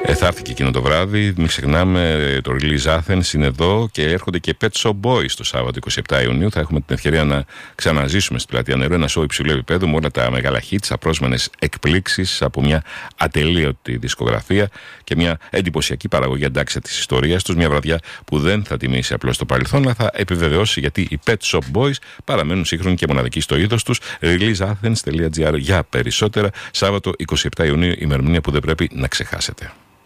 Θα έρθει και εκείνο το βράδυ. Μην ξεχνάμε, το Release Athens είναι εδώ και έρχονται και Pet Shop Boys το Σάββατο 27 Ιουνίου. Θα έχουμε την ευκαιρία να ξαναζήσουμε στην Πλατεία Νερού ένα show υψηλού επίπεδου με όλα τα μεγάλα hits, απρόσμενες εκπλήξεις από μια ατελείωτη δισκογραφία και μια εντυπωσιακή παραγωγή αντάξια της ιστορίας τους. Μια βραδιά που δεν θα τιμήσει απλώς το παρελθόν, αλλά θα επιβεβαιώσει γιατί οι Pet Shop Boys παραμένουν σύγχρονοι και μοναδικοί στο είδος τους. Releaseathens.gr για περισσότερα. Σάββατο 27 Ιουνίου, ημερομηνία που δεν πρέπει να ξεχάσετε.